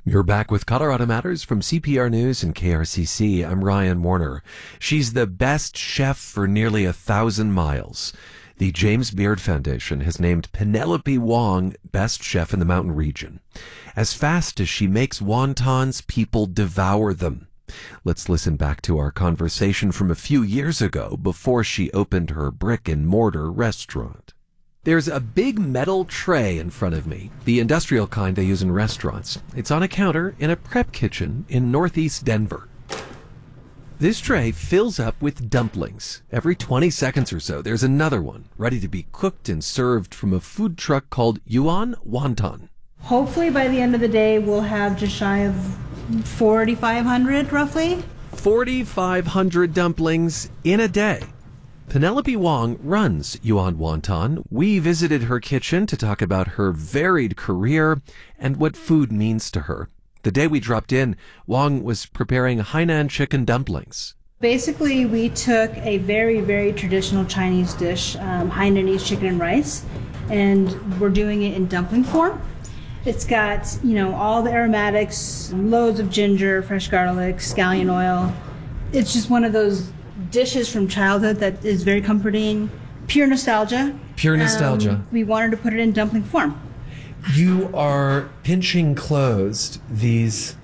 You're back with Colorado Matters from CPR News and KRCC. I'm Ryan Warner. She's the best chef for nearly 1,000 miles. The James Beard Foundation has named Penelope Wong best chef in the mountain region. As fast as she makes wontons, people devour them. Let's listen back to our conversation from a few years ago before she opened her brick-and-mortar restaurant. There's a big metal tray in front of me, the industrial kind they use in restaurants. It's on a counter in a prep kitchen in northeast Denver. This tray fills up with dumplings. Every 20 seconds or so, there's another one, ready to be cooked and served from a food truck called Yuan Wonton. Hopefully by the end of the day, we'll have just shy of 4,500 roughly. 4,500 dumplings in a day. Penelope Wong runs Yuan Wonton. We visited her kitchen to talk about her varied career and what food means to her. The day we dropped in, Wong was preparing Hainan chicken dumplings. Basically, we took a very, very traditional Chinese dish, Hainanese chicken and rice, and we're doing it in dumpling form. It's got, all the aromatics, loads of ginger, fresh garlic, scallion oil. It's just one of those dishes from childhood that is very comforting. Pure nostalgia. Pure nostalgia. We wanted to put it in dumpling form. You are pinching closed these